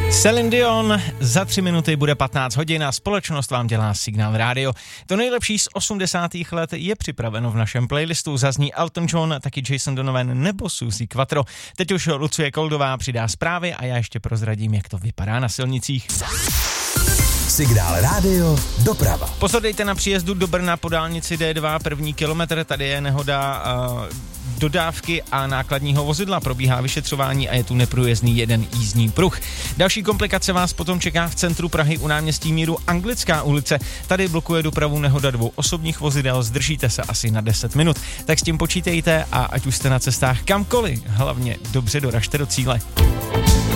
Celine Dion, za 3 minuty bude 15 hodin a společnost vám dělá Signál rádio. To nejlepší z 80. let je připraveno v našem playlistu. Zazní Elton John, taky Jason Donovan nebo Suzy Quattro. Teď už Lucie Koldová přidá zprávy a já ještě prozradím, jak to vypadá na silnicích. Signál rádio, doprava. Pozor, dejte na příjezdu do Brna po dálnici D2, první kilometr, tady je nehoda dodávky a nákladního vozidla, probíhá vyšetřování a je tu neprůjezdný jeden jízdní pruh. Další komplikace vás potom čeká v centru Prahy u náměstí Míru Anglická ulice. Tady blokuje dopravu nehoda 2 osobních vozidel, zdržíte se asi na 10 minut. Tak s tím počítejte a ať už jste na cestách kamkoliv, hlavně dobře doražte do cíle.